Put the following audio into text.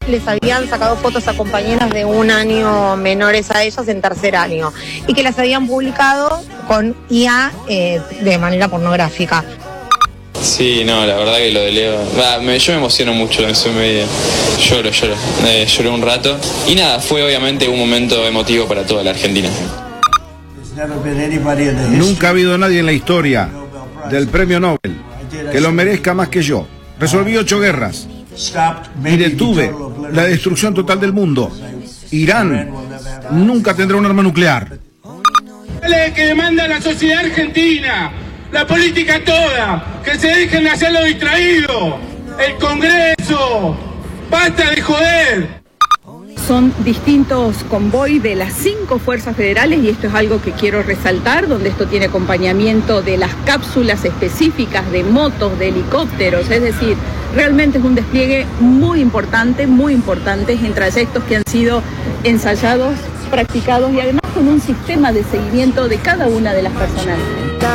les habían sacado fotos a compañeras de un año menores a ellas en tercer año y que las habían publicado con IA de manera pornográfica. Sí, no, la verdad que lo de Leo... yo me emociono mucho en ese medio. Lloro. Lloré un rato. Y nada, fue obviamente un momento emotivo para toda la Argentina. Nunca ha habido nadie en la historia del premio Nobel que lo merezca más que yo. Resolví 8 guerras y detuve la destrucción total del mundo. Irán nunca tendrá un arma nuclear. Que demanda la sociedad argentina, la política toda, que se dejen de hacerlo distraído, el Congreso, basta de joder. Son distintos convoy de las 5 fuerzas federales y esto es algo que quiero resaltar, donde esto tiene acompañamiento de las cápsulas específicas de motos, de helicópteros, es decir, realmente es un despliegue muy importante en trayectos que han sido ensayados, practicados y además con un sistema de seguimiento de cada una de las personas.